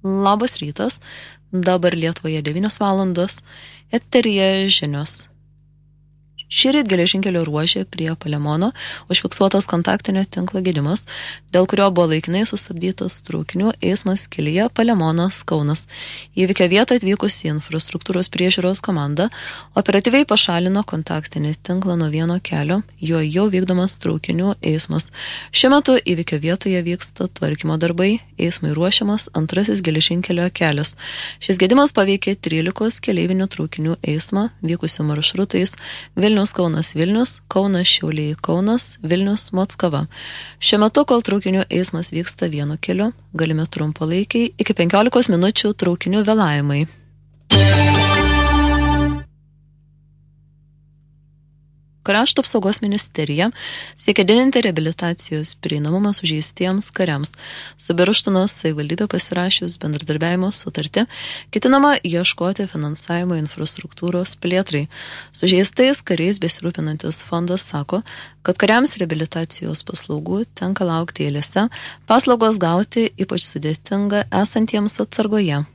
Labas rytas, dabar Lietuvoje 9 valandos, eteryje žinios. Šįryt geležinkelio ruože prie Palemono užfiksuotas kontaktinio tinklo gedimas, dėl kurio buvo laikinai sustabdytas traukinių eismas kelyje Palemonas Kaunas. Įvykio vietą atvykusi infrastruktūros priežiūros komanda operatyviai pašalino kontaktinį tinklą nuo vieno kelio, jo jau vykdomas traukinių eismas. Šiuo metu įvykio vietoje vyksta tvarkymo darbai, eismui ruošiamas antrasis geležinkelio kelias. Šis gedimas paveikė 13 keleivinių traukinių eismą vykusių maršrutais Kaunas Vilnius, Kaunas Šiauliai Kaunas, Vilnius Mockava. Šiuo metu, kol traukinių eismas vyksta vienu keliu, galime trumpalaikiai iki 15 minučių traukinių vėlavimai. Krašto apsaugos ministerija siekia didinti reabilitacijos prieinamumą sužeistiems kariams. Su Birštono savivaldybė pasirašius bendradarbiavimo sutartį, ketinama ieškoti finansavimo infrastruktūros plėtrai. Sužeistais kariais besirūpinantis fondas sako, kad kariams reabilitacijos paslaugų tenka laukti eilėse, paslaugos gauti ypač sudėtinga esantiems atsargoje.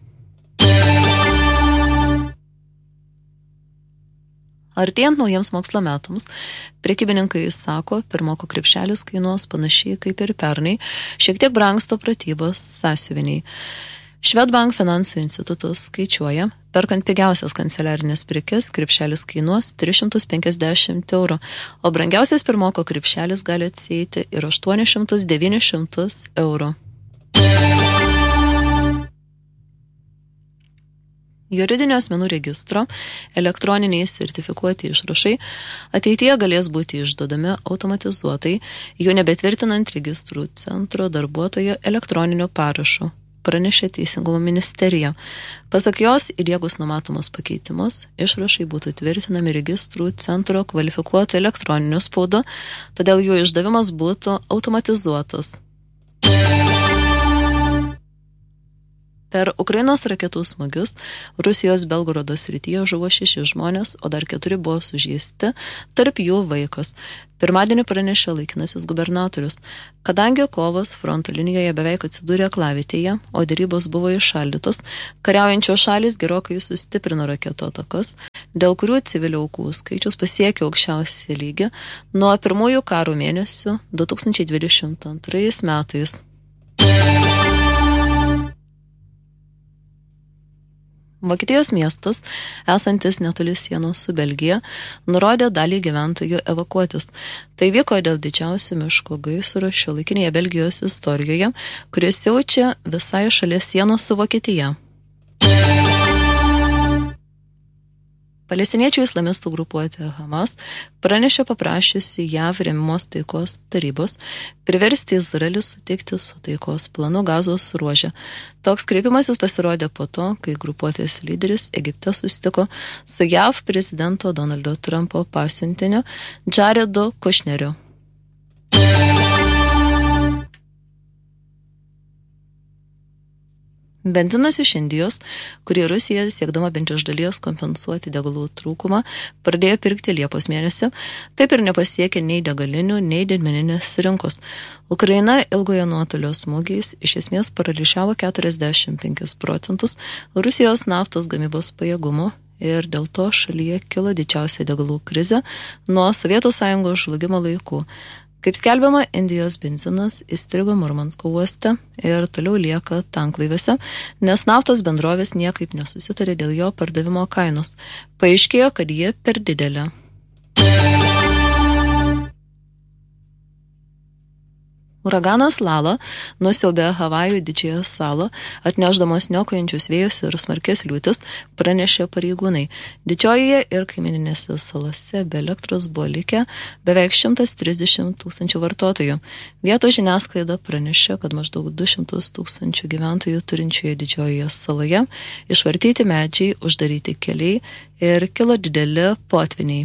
Artėjant naujiems mokslo metams, prekybininkai sako, pirmoko krepšelis kainuos panašiai kaip ir pernai, šiek tiek brangsta pratybos sąsiuviniai. Švedbank finansų institutas skaičiuoja, perkant pigiausias kanceliarinės prekes, krepšelis kainuos 350 €, o brangiausias pirmoko krepšelis gali atsieiti ir 800-900 €. Juridinio asmenų registro elektroniniai sertifikuoti išrašai ateityje galės būti išduodami automatizuotai, jau nebetvirtinant registrų centro darbuotojo elektroniniu parašu, pranešė Teisingumo ministerija. Pasak jos, įdiegus numatomus pakeitimus, išrašai būtų tvirtinami registrų centro kvalifikuotų elektroniniu spaudu, todėl jų išdavimas būtų automatizuotas. Per Ukrainos raketų smūgius Rusijos Belgorodo srityje žuvo 6 žmonės, o dar 4 buvo sužeisti, tarp jų vaikas. Pirmadienį pranešė laikinasis gubernatorius. Kadangi kovos fronto linijoje beveik atsidūrė aklavietėje, o derybos buvo įšaldytos, kariaujančios šalys gerokai sustiprino raketų atakas, dėl kurių civilių aukų skaičius pasiekė aukščiausią lygį nuo pirmųjų karo mėnesių 2022 metais. Vokietijos miestas, esantis netoli sienos su Belgija, nurodė dalį gyventojų evakuotis. Tai vyko dėl didžiausio miško gaisro šiuolaikinėje Belgijos istorijoje, kuris siaučia visai šalies sienos su Vokietija. Palestiniečių islamistų grupuotė Hamas pranešė paprašiusi JAV remiamos taikos tarybos priversti Izraelį sutikti su taikos planu Gazos ruože. Toks kreipimasis pasirodė po to, kai grupuotės lyderis Egipte susitiko su JAV prezidento Donaldo Trumpo pasiuntiniu Jaredu Kushneriu. Benzinas iš Indijos, kurį Rusija, siekdama bent iš dalies kompensuoti degalų trūkumą, pradėjo pirkti Liepos mėnesį, taip ir nepasiekė nei degalinių, nei didmeninės rinkos. Ukraina ilgojo nuotolio smūgiais iš esmės paralyžiavo 45% Rusijos naftos gamybos pajėgumų ir dėl to šalyje kilo didžiausia degalų krizė nuo Sovietų Sąjungos žlugimo laikų. Kaip skelbiama, Indijos benzinas įstrigo Murmansko uoste ir toliau lieka tanklaivėse, nes naftos bendrovės niekaip nesusitarė dėl jo pardavimo kainos. Paaiškėjo, kad ji per didelė. Uraganas Lala nusiaubė Havajų didžiąją salą, atnešdamos niokojančius vėjus ir smarkės liūtis, pranešė pareigūnai. Didžiojoje ir kaimininėse salose be elektros buvo likę beveik 130 000 vartotojų. Vietos žiniasklaida pranešė, kad maždaug 200 000 gyventojų turinčioje didžiojoje saloje išvartyti medžiai, uždaryti keliai ir kilo dideli potviniai.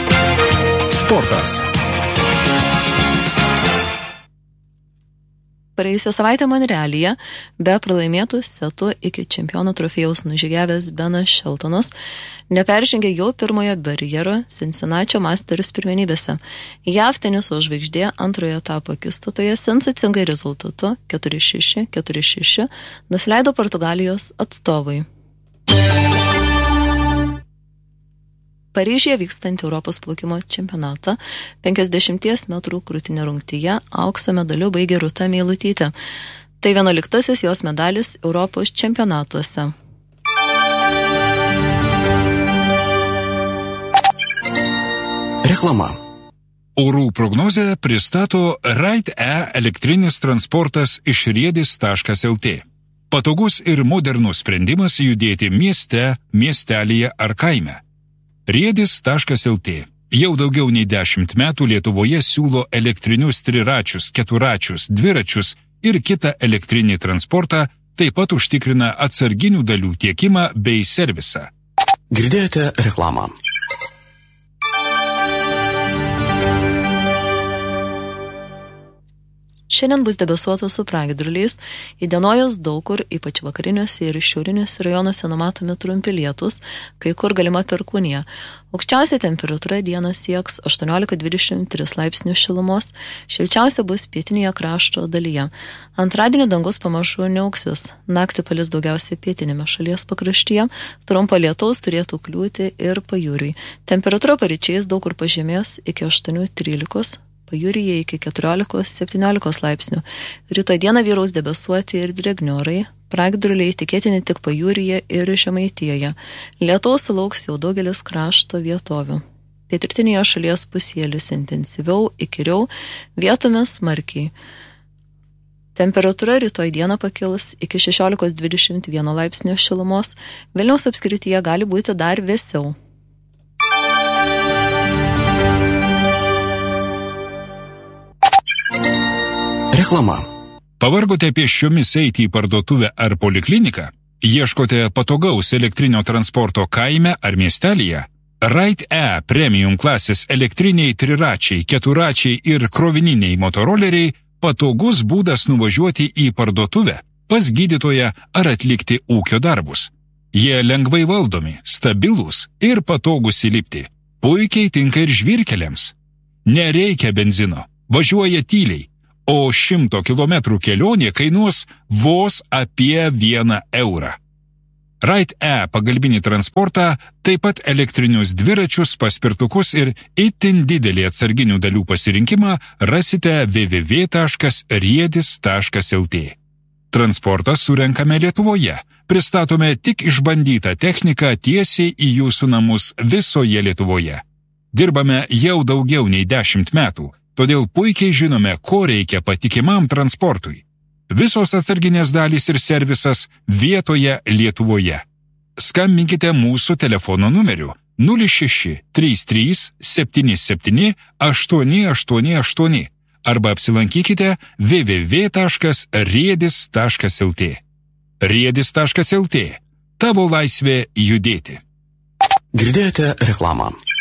Sportas. Praėjusią savaitę Monrealyje be pralaimėtų setų iki čempionų trofėjaus nužygiavęs Benas Sheltonas neperžengė jau pirmojo barjero Cincinnati Masters pirmenybėse. JAV teniso žvaigždė antrojo etapo akistatoje sensacingai rezultatu 4-6, 4-6 nusileido Portugalijos atstovui. Paryžiuje vykstant Europos plaukimo čempionatą 50 metrų krūtinė rungtyje aukso medaliu baigė Rūta Meilutytė. Tai 11 jos medalis Europos čempionatuose. Reklama. Orų prognozę pristato Ride-E elektrinis transportas iš riedis.lt. Patogus ir modernus sprendimas judėti mieste, miestelyje ar kaime. Riedis.lt jau daugiau nei 10 metų Lietuvoje siūlo elektrinius triračius, keturačius, dviračius ir kitą elektrinį transportą, taip pat užtikrina atsarginių dalių tiekimą bei servisą. Girdėjote reklamą. Šiandien bus debesuota su pragiedruliais, įdienojus daug kur, ypač vakariniuose ir šiauriniuose rajonuose numatomi trumpi lietūs, kai kur galima perkūnija. Aukščiausia temperatūra dieną sieks 18-23 laipsnių šilumos, šilčiausia bus pietinėje krašto dalyje. Antradienį dangus pamažu neauksis, naktį palis daugiausiai pietinėme šalies pakraštyje, trumpo lietaus turėtų kliūti ir pajūriui. Temperatūra paryčiais daug kur pažemės iki 8-13. Pajūryje iki 14-17 laipsnių. Rytoj dieną vyraus debesuoti ir drėgni, pragiedruliai tikėtini tik pajūryje ir Žemaitijoje. Lietaus sulauks jau daugelis krašto vietovių. Pietrytinėje šalies pusėje lis intensyviau, įkyriau, vietomis smarkiai. Temperatūra rytoj dieną pakils iki 16-21 laipsnių šilumos, Vilniaus apskrityje gali būti dar vėsiau. Reklama. Pavargote pėsčiomis eiti į parduotuvę ar polikliniką? Ieškote patogaus elektrinio transporto kaime ar miestelyje? Ride-E premium klasės elektriniai triračiai, keturačiai ir krovininiai motoroleriai patogus būdas nuvažiuoti į parduotuvę, pas gydytoją ar atlikti ūkio darbus. Jie lengvai valdomi, stabilūs ir patogus įlipti. Puikiai tinka ir žvyrkeliams. Nereikia benzino, važiuoja tyliai. O 100 kilometrų kelionė kainuos vos apie 1 eurą. Ride-E pagalbinį transportą, taip pat elektrinius dviračius, paspirtukus ir itin didelį atsarginių dalių pasirinkimą rasite www.riedis.lt. Transportą surenkame Lietuvoje. Pristatome tik išbandytą techniką tiesiai į jūsų namus visoje Lietuvoje. Dirbame jau daugiau nei 10 metų. Todėl puikiai žinome, ko reikia patikimam transportui. Visos atsarginės dalys ir servisas vietoje Lietuvoje. Skambinkite mūsų telefono numeriu 06 33 77 888 arba apsilankykite www.riedis.lt. Riedis.lt. Tavo laisvė judėti. Girdėjote reklamą.